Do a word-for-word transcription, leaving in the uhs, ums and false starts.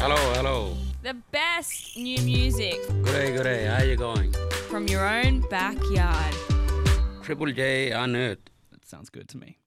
Hello, hello. The best new music Good day, good day. How you going? from your own backyard. Triple J Unearthed. That sounds good to me.